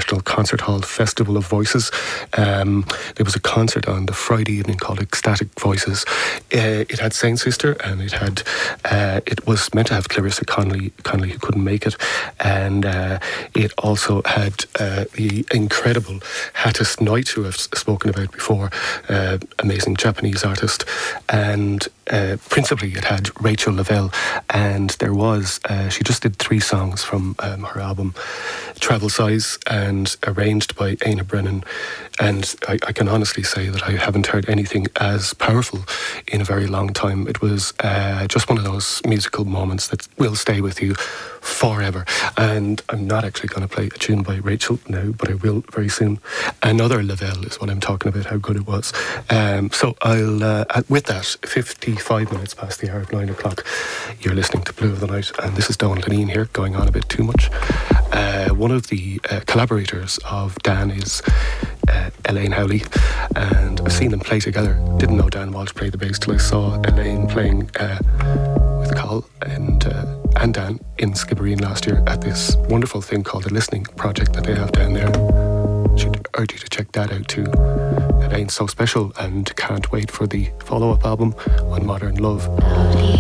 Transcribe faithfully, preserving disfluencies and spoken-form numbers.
National Concert Hall Festival of Voices. Um, there was a concert on the Friday evening called Ecstatic Voices. Uh, it had Saint Sister, and it had uh, it was meant to have Clarissa Connolly, Connolly who couldn't make it, and uh, it also had uh, the incredible Hattis Knight, who I've spoken about before, uh, amazing Japanese artist, and uh, principally it had Rachel Lavelle, and there was uh, she just did three songs from um, her album Travel Size, and arranged by Aina Brennan, and I, I can honestly say that I haven't heard anything as powerful in a very long time. It was uh, just one of those musical moments that will stay with you forever. And I'm not actually going to play a tune by Rachel now, but I will very soon. Another Lavelle is what I'm talking about, how good it was. Um, so I'll, uh, with that, fifty-five minutes past the hour of nine o'clock, you're listening to Blue of the Night, and this is Donald Lenine here, going on a bit too much. Uh, one of the uh, collaborators of Dan is uh, Elaine Howley, and I've seen them play together. Didn't know Dan Walsh played the bass till I saw Elaine playing uh, with Carl and uh, and Dan in Skibbereen last year at this wonderful thing called the Listening Project that they have down there. Should urge you to check that out too. Elaine's so special, and can't wait for the follow-up album on Modern Love.